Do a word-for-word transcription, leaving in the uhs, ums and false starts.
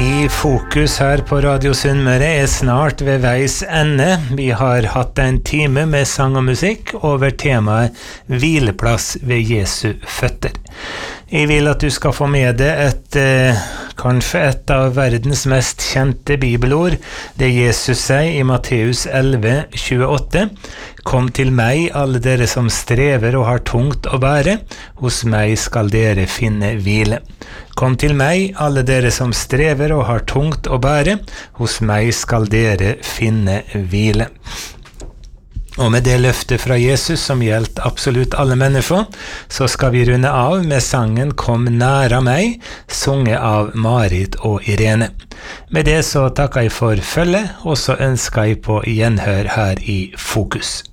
I fokus her på Radio Sunnmøre er snart ved veis ende. Vi har hatt en time med sang og musikk over temaet hvileplass ved Jesu føtter. Jeg vil at du skal få med deg et, eh, kanskje et av verdens mest kjente bibelord, det Jesus sier i Matteus elleve tjueåtte. Kom til meg, alle dere som strever og har tungt å bære, hos meg skal dere finne hvile. Kom til meg, alle dere som strever og har tungt å bære, hos meg skal dere finne hvile. Og med det løftet fra Jesus som gjelder absolutt alle mennesker, så skal vi runde av med sangen Kom næra meg, sunget av Marit og Irene. Med det så takker jeg for følge, og så ønsker jeg på gjenhør her i Fokus.